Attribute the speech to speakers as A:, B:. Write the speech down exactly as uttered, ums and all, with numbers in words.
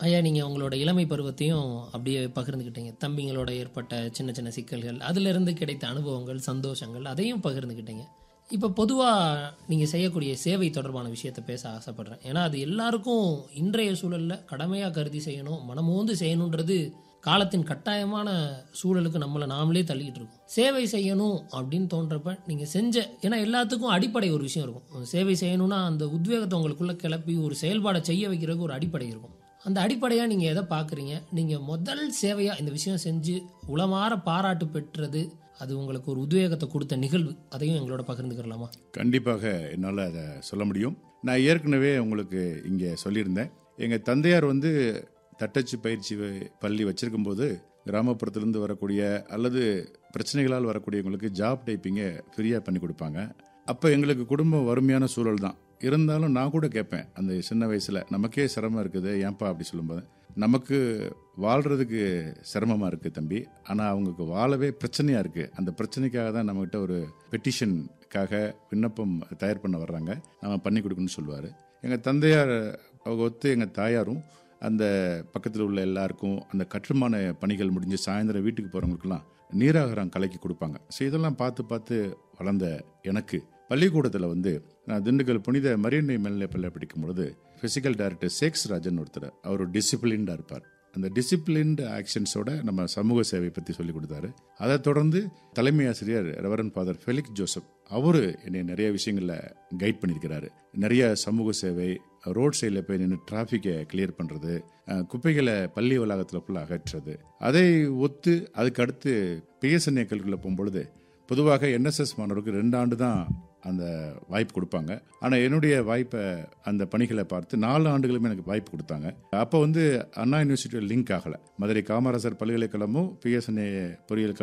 A: ஐயா, நீங்கள் உங்களோட இளமை பருவத்தையும் அப்படியே பகிர்ந்துக்கிட்டீங்க. தம்பிங்களோட ஏற்பட்ட சின்ன சின்ன சிக்கல்கள், அதிலிருந்து கிடைத்த அனுபவங்கள், சந்தோஷங்கள், அதையும் பகிர்ந்துக்கிட்டீங்க. இப்போ பொதுவாக நீங்கள் செய்யக்கூடிய சேவை தொடர்பான விஷயத்தை பேச ஆசைப்படுறேன். ஏன்னா அது எல்லாருக்கும் இன்றைய சூழலில் கடமையாக கருதி செய்யணும், மனமோந்து செய்யணுன்றது காலத்தின் கட்டாயமான சூழலுக்கு நம்மளை நாமளே தள்ளிக்கிட்டு இருக்கோம். சேவை செய்யணும் அப்படின்னு தோன்றப்ப நீங்கள் செஞ்ச, ஏன்னா எல்லாத்துக்கும் அடிப்படை ஒரு விஷயம் இருக்கும். சேவை செய்யணும்னா அந்த உத்வேகத்தை உங்களுக்குள்ளே கிளப்பி ஒரு செயல்பாடை செய்ய வைக்கிறதுக்கு ஒரு அடிப்படை இருக்கும். அந்த அடிப்படையாக நீங்கள் எதை பார்க்குறீங்க? நீங்கள் முதல் சேவையாக இந்த விஷயம் செஞ்சு உளமாற பாராட்டு பெற்றது, அது உங்களுக்கு ஒரு உத்வேகத்தை கொடுத்த நிகழ்வு, அதையும் எங்களோட பகிர்ந்துக்கிறலாமா?
B: கண்டிப்பாக என்னால் அதை சொல்ல முடியும். நான் ஏற்கனவே உங்களுக்கு இங்கே சொல்லியிருந்தேன். எங்கள் தந்தையார் வந்து தட்டச்சு பயிற்சி பள்ளி வச்சிருக்கும் போது கிராமப்புறத்திலிருந்து வரக்கூடிய அல்லது பிரச்சனைகளால் வரக்கூடியவங்களுக்கு ஜாப் டைப்பிங்கை ஃப்ரீயாக பண்ணி கொடுப்பாங்க. அப்போ எங்களுக்கு குடும்பம் வறுமையான சூழல் தான் இருந்தாலும் நான் கூட கேட்பேன், அந்த சின்ன வயசில் நமக்கே சிரமம் இருக்குது ஏன்பா அப்படி சொல்லும்போது, நமக்கு வாழ்கிறதுக்கு சிரமமாக இருக்குது தம்பி, ஆனால் அவங்களுக்கு வாழவே பிரச்சனையாக இருக்குது, அந்த பிரச்சனைக்காக தான் நம்மகிட்ட ஒரு பெட்டிஷனுக்காக விண்ணப்பம் தயார் பண்ண வர்றாங்க, நம்ம பண்ணி கொடுக்கணும்னு சொல்லுவார். எங்கள் தந்தையார் அவங்க ஒத்து எங்கள் தாயாரும் அந்த பக்கத்தில் உள்ள எல்லாருக்கும் அந்த கட்டுமான பணிகள் முடிஞ்சு சாயந்தரம் வீட்டுக்கு போகிறவங்களுக்கெல்லாம் நீராகாரம் கலக்கி கொடுப்பாங்க. ஸோ இதெல்லாம் பார்த்து பார்த்து வளர்ந்த எனக்கு பள்ளிக்கூடத்தில் வந்து நான் திண்டுக்கல் புனித மரியன்னை மேல்நிலை பள்ளி படிக்கும் பொழுது ஃபிசிக்கல் டைரக்டர் சேக்ஸ் ராஜன் ஒருத்தர், அவர் டிசிப்ளின்டாக இருப்பார். அந்த டிசிப்ளின்டு ஆக்ஷன்ஸோட நம்ம சமூக சேவை பற்றி சொல்லி கொடுத்தாரு. அதை தொடர்ந்து தலைமை ஆசிரியர் ரெவரண்ட் ஃபாதர் ஃபெலிக்ஸ் ஜோசப், அவரு என்னை நிறைய விஷயங்களில் கைட் பண்ணியிருக்கிறாரு. நிறைய சமூக சேவை, ரோட் சைடில் போய் நின்று டிராஃபிக்கை கிளியர் பண்ணுறது, குப்பைகளை பள்ளி வளாகத்தில் ஃபுல்லாக அகற்றுறது. அதை ஒத்து அதுக்கு அடுத்து பிஎஸ்என்ஏ கல்விக்குள்ளே போகும்பொழுது பொதுவாக என்எஸ்எஸ் மாணவருக்கு ரெண்டு ஆண்டு தான் அந்த வாய்ப்பு கொடுப்பாங்க. ஆனால் என்னுடைய வாய்ப்பை அந்த பணிகளை பார்த்து நாலு ஆண்டுகளுமே எனக்கு வாய்ப்பு கொடுத்தாங்க. அப்போ வந்து அண்ணா யூனிவர்சிட்டியோட லிங்க் ஆகலை. மதுரை காமராசர் பல்கலைக்கழகமும் பிஎஸ்என்ஏ பொறியியல்